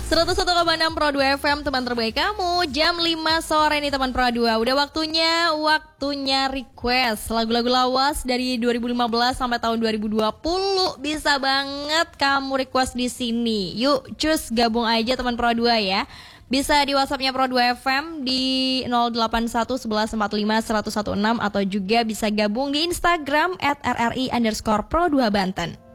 101,6 Pro 2 FM, teman terbaik kamu. Jam 5 sore nih teman Pro 2. Udah waktunya request lagu-lagu lawas dari 2015 sampai tahun 2020. Bisa banget kamu request di sini. Yuk, cus gabung aja teman Pro 2 ya. Bisa di WhatsApp-nya Pro 2 FM di 081 11 45 116 atau juga bisa gabung di Instagram @rri_pro2banten.